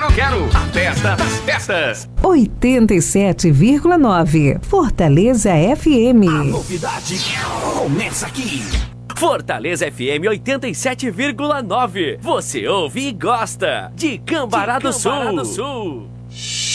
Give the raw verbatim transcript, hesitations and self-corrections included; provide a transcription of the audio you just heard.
quero, quero. A festa das festas. oitenta e sete vírgula nove Fortaleza F M. A novidade começa aqui. Fortaleza F M oitenta e sete vírgula nove. Você ouve e gosta de Cambará do Sul.